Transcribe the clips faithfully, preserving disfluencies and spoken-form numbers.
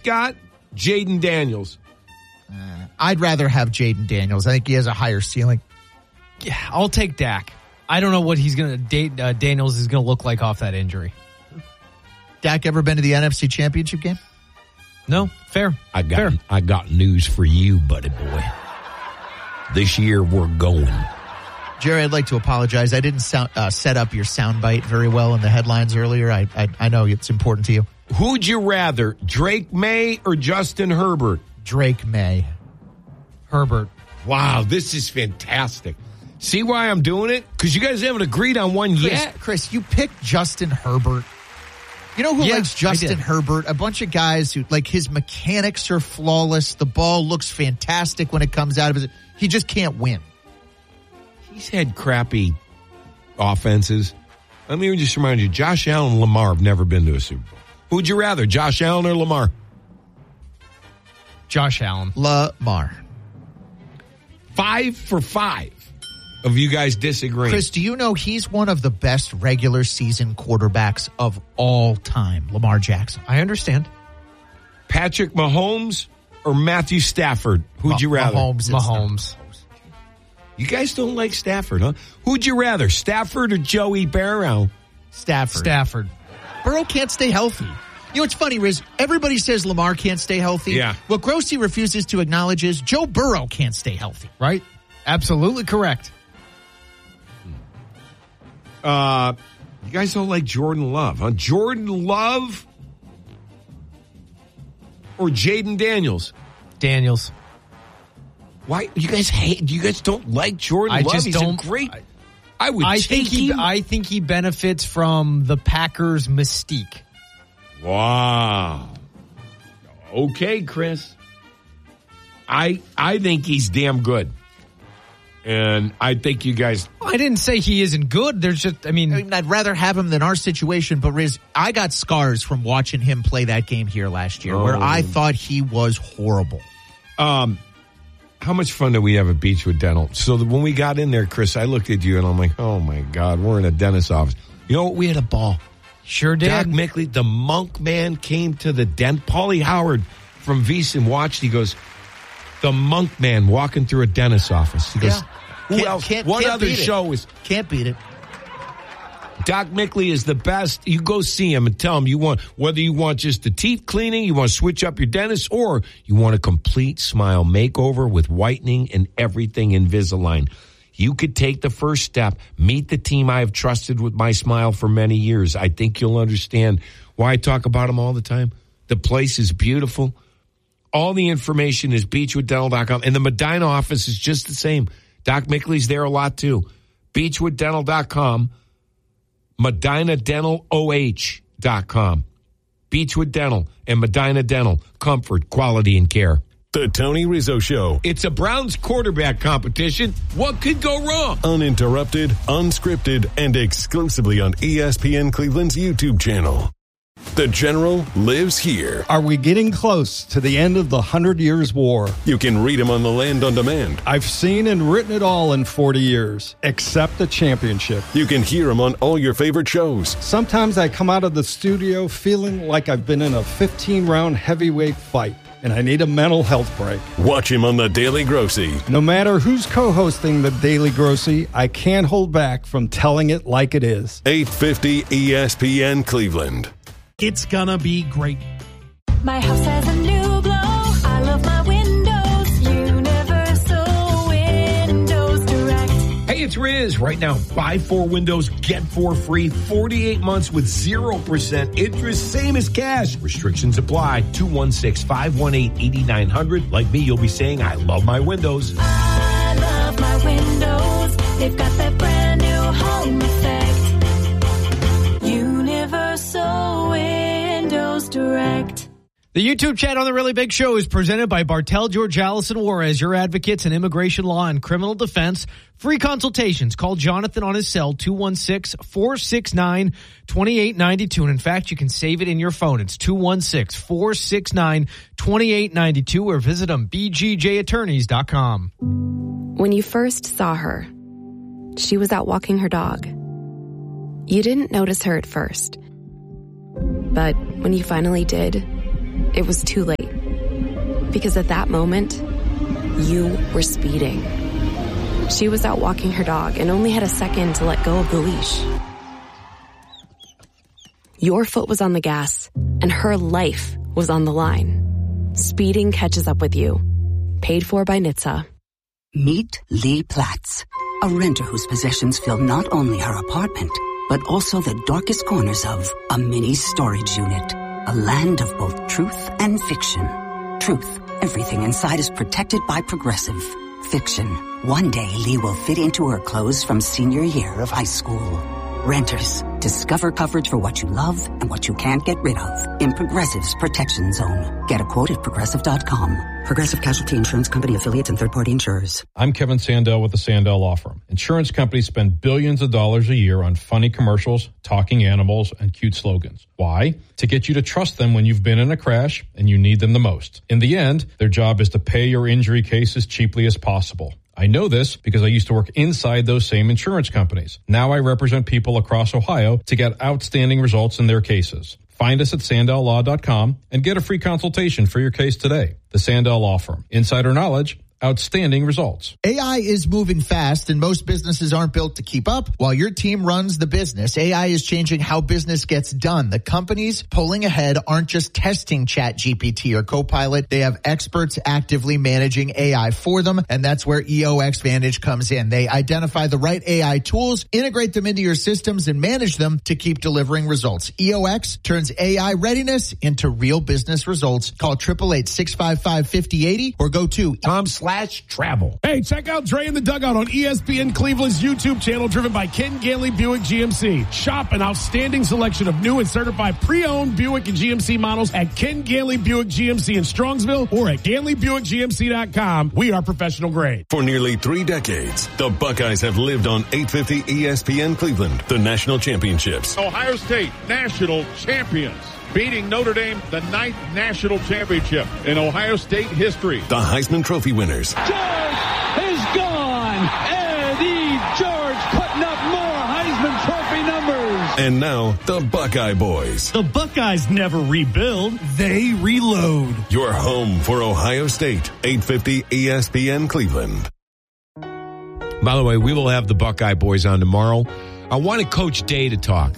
Prescott, Jaden Daniels. Uh, I'd rather have Jaden Daniels. I think he has a higher ceiling. Yeah, I'll take Dak. I don't know what he's gonna uh, Daniels is gonna look like off that injury. Dak ever been to the N F C Championship game? No, fair. I got fair. I got news for you, buddy boy. This year we're going. Jerry, I'd like to apologize. I didn't sound, uh, set up your soundbite very well in the headlines earlier. I, I I know it's important to you. Who'd you rather, Drake May or Justin Herbert? Drake May. Herbert. Wow, this is fantastic. See why I'm doing it? Because you guys haven't agreed on one Chris, yet. Chris, you picked Justin Herbert. You know who yeah, likes Justin Herbert? A bunch of guys who, like, his mechanics are flawless. The ball looks fantastic when it comes out of his... He just can't win. He's had crappy offenses. Let me just remind you, Josh Allen and Lamar have never been to a Super Bowl. Who'd you rather, Josh Allen or Lamar? Josh Allen. Lamar. Five for five of you guys disagreeing. Chris, do you know he's one of the best regular season quarterbacks of all time, Lamar Jackson? I understand. Patrick Mahomes or Matthew Stafford? Who'd Ma- you rather? Mahomes. Mahomes. You guys don't like Stafford, huh? Who'd you rather, Stafford or Joey Burrow? Stafford. Stafford. Burrow can't stay healthy. You know what's funny, Riz? Everybody says Lamar can't stay healthy. Yeah. What Grossi refuses to acknowledge is Joe Burrow can't stay healthy. Right? Absolutely correct. Uh, you guys don't like Jordan Love, huh? Jordan Love or Jaden Daniels? Daniels. Why you guys hate? You guys don't like Jordan I Love? just He's don't. a great. I, I would. I take think he. him. I think he benefits from the Packers' mystique. Wow. Okay, Chris. I I think he's damn good, and I think you guys. I didn't say he isn't good. There's just. I mean, I mean, I'd rather have him than our situation, but Riz, I got scars from watching him play that game here last year, Oh. where I thought he was horrible. Um, how much fun did we have at Beechwood Dental? So that when we got in there, Chris, I looked at you and I'm like, oh my God, we're in a dentist's office. You know what? We had a ball. sure did. Doc Mickley, the monk man, came to the dent. Paulie Howard from VEASAN watched. He goes, the monk man walking through a dentist's office. He goes, Yeah. who Can't- else? can't- what can't other beat it. show is? Can't beat it. Doc Mickley is the best. You go see him and tell him you want, whether you want just the teeth cleaning, you want to switch up your dentist, or you want a complete smile makeover with whitening and everything Invisalign. You could take the first step. Meet the team I have trusted with my smile for many years. I think you'll understand why I talk about them all the time. The place is beautiful. All the information is beechwood dental dot com. And the Medina office is just the same. Doc Mickley's there a lot too. beechwood dental dot com. Medina Dental O H dot com. Beechwood Dental and Medina Dental. Comfort, quality, and care. The Tony Rizzo Show. It's a Browns quarterback competition. What could go wrong? Uninterrupted, unscripted, and exclusively on E S P N Cleveland's YouTube channel. The General lives here. Are we getting close to the end of the Hundred Years' War? You can read him on the Land on Demand. I've seen and written it all in forty years, except the championship. You can hear him on all your favorite shows. Sometimes I come out of the studio feeling like I've been in a fifteen-round heavyweight fight, and I need a mental health break. Watch him on The Daily Grossy. No matter who's co-hosting The Daily Grossy, I can't hold back from telling it like it is. eight fifty E S P N Cleveland. It's gonna be great. My house has a new glow. I love my windows. Universal Windows Direct. Hey, it's Riz. Right now, buy four windows, get four free. forty-eight months with zero percent interest, same as cash. Restrictions apply. two one six, five one eight, eight nine zero zero. Like me, you'll be saying, I love my windows. I love my windows. They've got that brand new home effect. Universal Windows Direct. The YouTube chat on The Really Big Show is presented by Bartel, George, Allison Juarez, your advocates in immigration law and criminal defense. Free consultations. Call Jonathan on his cell, two one six, four six nine, two eight nine two. And in fact, you can save it in your phone. It's two one six, four six nine, two eight nine two or visit them, b g j attorneys dot com. When you first saw her, she was out walking her dog. You didn't notice her at first. But when you finally did, it was too late. Because at that moment, you were speeding. She was out walking her dog and only had a second to let go of the leash. Your foot was on the gas, and her life was on the line. Speeding catches up with you. Paid for by N H T S A. Meet Lee Platts, a renter whose possessions fill not only her apartment, but also the darkest corners of a mini storage unit. A land of both truth and fiction. Truth, everything inside is protected by Progressive. Fiction, one day Lee will fit into her clothes from senior year of high school. Renters, discover coverage for what you love and what you can't get rid of in Progressive's Protection Zone. Get a quote at Progressive dot com. Progressive Casualty Insurance Company affiliates and third-party insurers. I'm Kevin Sandell with the Sandell Law Firm. Insurance companies spend billions of dollars a year on funny commercials, talking animals, and cute slogans. Why? To get you to trust them when you've been in a crash and you need them the most. In the end, their job is to pay your injury case as cheaply as possible. I know this because I used to work inside those same insurance companies. Now I represent people across Ohio to get outstanding results in their cases. Find us at Sandell Law dot com and get a free consultation for your case today. The Sandell Law Firm. Insider knowledge. Outstanding results. A I is moving fast and most businesses aren't built to keep up. While your team runs the business, A I is changing how business gets done. The companies pulling ahead aren't just testing Chat G P T or Copilot. They have experts actively managing A I for them, and that's where E O X Vantage comes in. They identify the right A I tools, integrate them into your systems, and manage them to keep delivering results. E O X turns A I readiness into real business results. Call eight eight eight, six five five, five oh eight oh or go to com slash travel. Hey, check out Dre in the Dugout on E S P N Cleveland's YouTube channel, driven by Ken Ganley Buick G M C. Shop an outstanding selection of new and certified pre-owned Buick and G M C models at Ken Ganley Buick G M C in Strongsville or at Ganley Buick G M C dot com. We are professional grade. For nearly three decades, the Buckeyes have lived on eight fifty E S P N Cleveland, the national championships. Ohio State, national champions. Beating Notre Dame, the ninth national championship in Ohio State history. The Heisman Trophy winners. George is gone. Eddie George putting up more Heisman Trophy numbers. And now, the Buckeye Boys. The Buckeyes never rebuild, they reload. Your home for Ohio State, eight fifty E S P N Cleveland. By the way, we will have the Buckeye Boys on tomorrow. I wanted Coach Day to talk.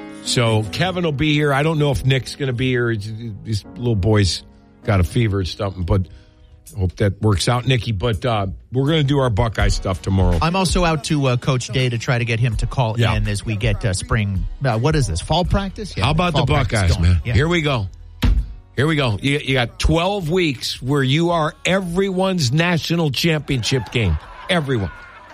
So Kevin will be here. I don't know if Nick's going to be here. These little boys got a fever or something, but hope that works out, Nikki. But uh, we're going to do our Buckeye stuff tomorrow. I'm also out to uh, Coach Day to try to get him to call yeah. in as we get uh, spring. Uh, what is this? Fall practice? Yeah, How about fall the Buckeyes, man? Yeah. Here we go. Here we go. You, you got twelve weeks where you are everyone's national championship game. Everyone.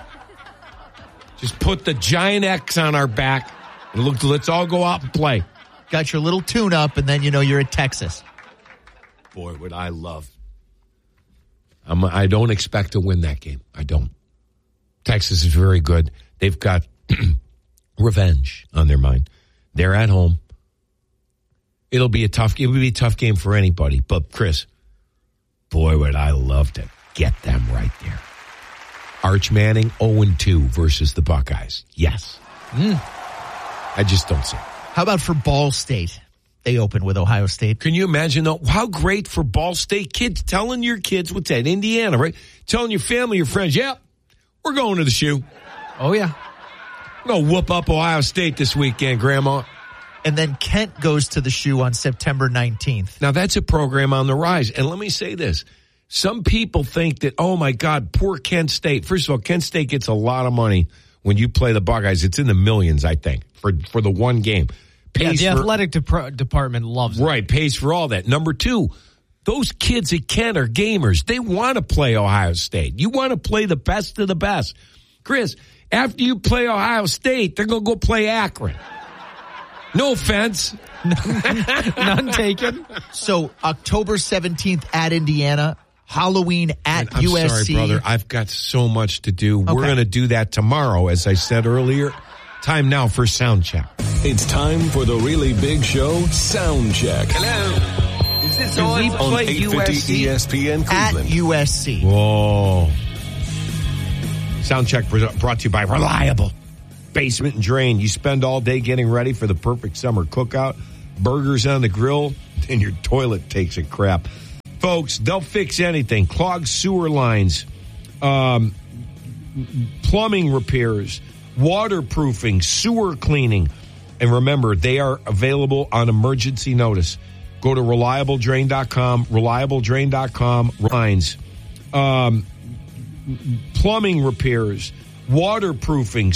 Just put the giant X on our back. Look, let's all go out and play. Got your little tune-up, and then, you know, you're at Texas. Boy, what I love. I'm, I don't expect to win that game. I don't. Texas is very good. They've got revenge on their mind. They're at home. It'll be a tough It will be a tough game for anybody. But, Chris, boy, would I love to get them right there. Arch Manning, oh and two versus the Buckeyes. Yes. Mm. I just don't see it. How about for Ball State? They open with Ohio State. Can you imagine, though, how great for Ball State kids telling your kids, what's that, Indiana, right? Telling your family, your friends, yeah, we're going to the shoe. Oh, yeah. We're going to whoop up Ohio State this weekend, Grandma. And then Kent goes to the shoe on September nineteenth. Now, that's a program on the rise. And let me say this. Some people think that, oh, my God, poor Kent State. First of all, Kent State gets a lot of money when you play the Buckeyes. It's in the millions, I think, for for the one game. Pays yeah, the for, athletic de- department loves it. Right, pays for all that. Number two, those kids at Kent are gamers. They want to play Ohio State. You want to play the best of the best. Chris, after you play Ohio State, they're going to go play Akron. No offense. None taken. So October seventeenth at Indiana. Halloween at I'm U S C. Sorry, brother. I've got so much to do. Okay. We're going to do that tomorrow, as I said earlier. Time now for Sound Check. It's time for the really big show, Sound Check. Hello. Is this on? On eight fifty E S P N Cleveland. At U S C. Whoa. Sound Check brought to you by Reliable Basement and Drain. You spend all day getting ready for the perfect summer cookout. burgers on the grill, and your toilet takes a crap. Folks, they'll fix anything. Clogged sewer lines, um, plumbing repairs, waterproofing, sewer cleaning. And remember, they are available on emergency notice. Go to reliable drain dot com, reliable drain dot com, lines, um, plumbing repairs, waterproofing,